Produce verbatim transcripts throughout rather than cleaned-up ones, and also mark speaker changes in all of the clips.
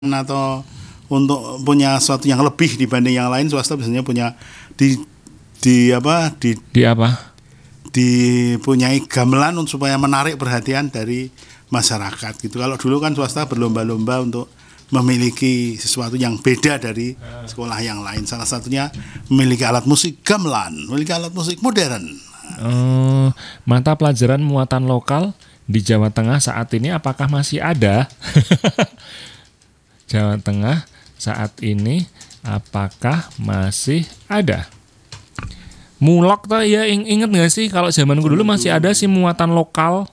Speaker 1: atau untuk punya sesuatu yang lebih dibanding yang lain, swasta biasanya punya di di apa di
Speaker 2: di apa
Speaker 1: dipunyai gamelan supaya menarik perhatian dari masyarakat gitu. Kalau dulu kan swasta berlomba-lomba untuk memiliki sesuatu yang beda dari sekolah yang lain. Salah satunya memiliki alat musik gamelan, memiliki alat musik modern.
Speaker 2: Oh, mata pelajaran muatan lokal di Jawa Tengah saat ini apakah masih ada? Jawa Tengah saat ini apakah masih ada? Mulok tuh ya, inget nggak sih kalau zamanku dulu masih ada sih muatan lokal.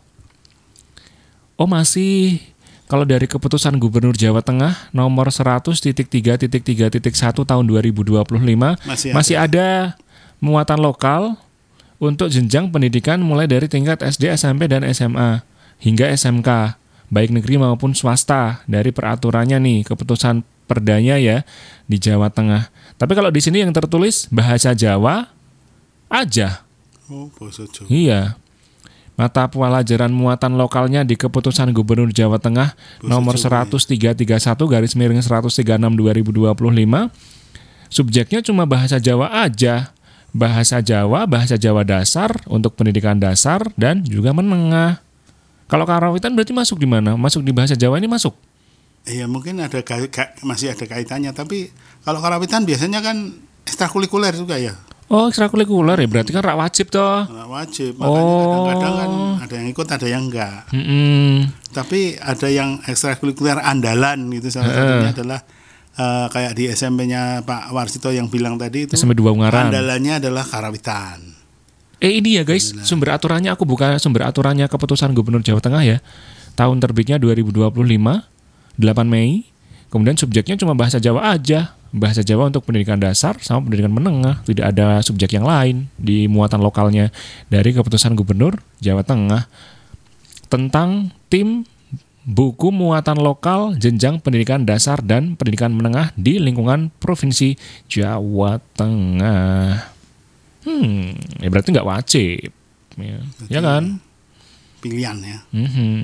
Speaker 2: Oh masih. Kalau dari keputusan Gubernur Jawa Tengah nomor seratus titik tiga titik tiga titik satu tahun dua ribu dua puluh lima masih, masih ada. ada muatan lokal untuk jenjang pendidikan mulai dari tingkat S D, S M P dan S M A hingga S M K, baik negeri maupun swasta dari peraturannya nih, keputusan perdanya ya di Jawa Tengah. Tapi kalau di sini yang tertulis bahasa Jawa aja.
Speaker 1: Oh, bahasa Jawa.
Speaker 2: Iya. Mata pelajaran muatan lokalnya di keputusan Gubernur Jawa Tengah bahasa nomor Jawa, seratus tiga tiga satu garis miring seratus tiga puluh enam dua ribu dua puluh lima. Subjeknya cuma bahasa Jawa aja. Bahasa Jawa, bahasa Jawa dasar untuk pendidikan dasar dan juga menengah. Kalau karawitan berarti masuk di mana? Masuk di bahasa Jawa ini masuk?
Speaker 1: Iya, mungkin ada masih ada kaitannya, tapi kalau karawitan biasanya kan ekstrakurikuler juga ya.
Speaker 2: Oh, ekstrakurikuler ya, berarti kan rak wajib toh.
Speaker 1: Rak wajib, makanya
Speaker 2: oh.
Speaker 1: kadang-kadang kan ada yang ikut, ada yang enggak.
Speaker 2: Mm-mm.
Speaker 1: Tapi ada yang ekstrakurikuler andalan gitu, salah satunya adalah Uh, kayak di S M P-nya Pak Warsito yang bilang tadi itu,
Speaker 2: S M P dua Ungaran.
Speaker 1: Andalannya adalah karawitan.
Speaker 2: Eh ini ya guys, Adalah. sumber aturannya aku buka sumber aturannya keputusan Gubernur Jawa Tengah ya. Tahun terbitnya dua ribu dua puluh lima, delapan Mei. Kemudian subjeknya cuma bahasa Jawa aja. Bahasa Jawa untuk pendidikan dasar sama pendidikan menengah. Tidak ada subjek yang lain di muatan lokalnya dari keputusan Gubernur Jawa Tengah tentang tim buku muatan lokal jenjang pendidikan dasar dan pendidikan menengah di lingkungan Provinsi Jawa Tengah. Hmm, ya berarti nggak wajib, ya, ya kan?
Speaker 1: Pilihan ya.
Speaker 2: Mm-hmm.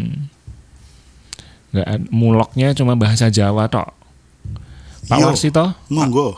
Speaker 2: Nggak, muloknya cuma bahasa Jawa tok. Pak
Speaker 1: Yo,
Speaker 2: Warsito?
Speaker 1: Monggo.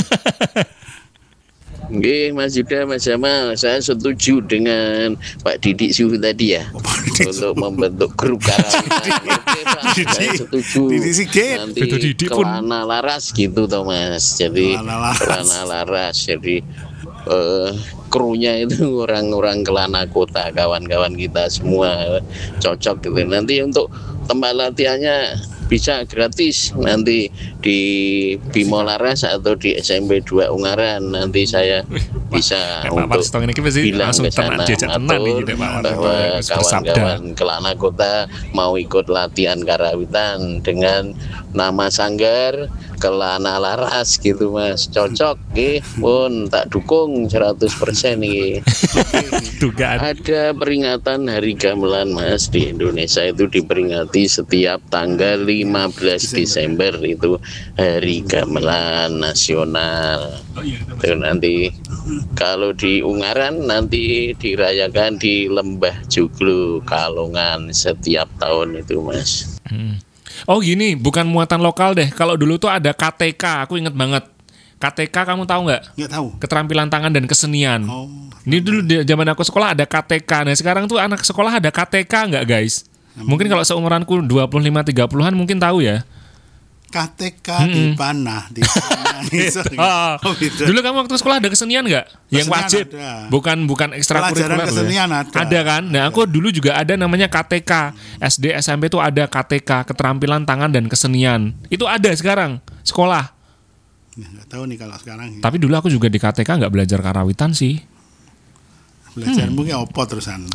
Speaker 3: Oke, Mas Yuda, Mas Jamal, saya setuju dengan Pak Didik Suhu tadi ya, oh, untuk membentuk grup karawitan. Oke, Pak, saya setuju. Nanti kelana laras gitu, Thomas. Jadi kelana laras. Jadi uh, krunya itu orang-orang kelana kota, kawan-kawan kita semua cocok gitu. Nanti untuk tempat latihannya bisa gratis nanti di Bimo Laras atau di S M P dua Ungaran. Nanti saya bisa Wah, untuk bilang ke sana matur bahwa kawan-kawan kelana kota mau ikut latihan karawitan dengan nama sanggar Kelana Laras gitu Mas, cocok nggih, pun tak dukung seratus persen nih. Ada peringatan Hari Gamelan Mas di Indonesia itu diperingati setiap tanggal lima belas Desember itu Hari Gamelan Nasional. Itu nanti kalau di Ungaran nanti dirayakan di Lembah Joglo Kalongan setiap tahun itu Mas.
Speaker 2: Hmm. Oh gini, bukan muatan lokal deh. Kalau dulu tuh ada K T K, aku inget banget. K T K kamu tahu nggak?
Speaker 1: Nggak tahu.
Speaker 2: Keterampilan tangan dan kesenian.
Speaker 1: Oh.
Speaker 2: Ini dulu di zaman aku sekolah ada K T K. Nah sekarang tuh anak sekolah ada K T K nggak guys? Hmm. Mungkin kalau seumuranku dua puluh lima tiga puluhan mungkin tahu ya.
Speaker 1: K T K hmm. di panah di panah.
Speaker 2: Oh, gitu. Dulu kamu waktu sekolah ada kesenian nggak? Yang wajib,
Speaker 1: ada.
Speaker 2: bukan bukan ekstrakurikuler.
Speaker 1: Pelajaran kesenian ya? ada.
Speaker 2: Ada kan? Nah aku dulu juga ada namanya K T K. S D S M P tuh ada K T K, keterampilan tangan dan kesenian. Itu ada sekarang sekolah.
Speaker 1: Nggak tahu nih kalau sekarang.
Speaker 2: Tapi dulu aku juga di K T K nggak belajar karawitan sih.
Speaker 1: Belajar hmm. mungkin opo terusan.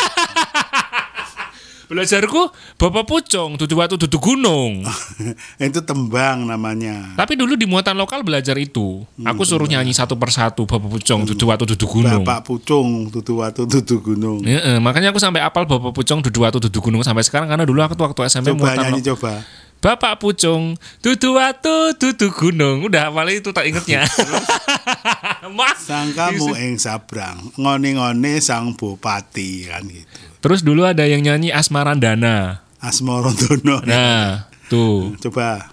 Speaker 2: Belajarku Bapak Pucung, dudu watu dudu gunung.
Speaker 1: Itu tembang namanya.
Speaker 2: Tapi dulu di muatan lokal belajar itu. Aku suruh nyanyi satu persatu Bapak Pucung, dudu watu dudu gunung.
Speaker 1: Bapak Pucung, dudu watu dudu gunung.
Speaker 2: Ya, eh, makanya aku sampai apal Bapak Pucung, dudu watu dudu gunung sampai sekarang karena dulu aku waktu S M P
Speaker 1: coba
Speaker 2: muatan
Speaker 1: nyanyi,
Speaker 2: lo-
Speaker 1: coba.
Speaker 2: Bapak Pucung, dudu watu dudu gunung. Udah apalnya itu tak ingetnya.
Speaker 1: Sangkamu ing sabrang, ngone-ngone sang bupati kan gitu.
Speaker 2: Terus dulu ada yang nyanyi Asmarandana.
Speaker 1: Asmarandono.
Speaker 2: Nah, tuh.
Speaker 1: Coba.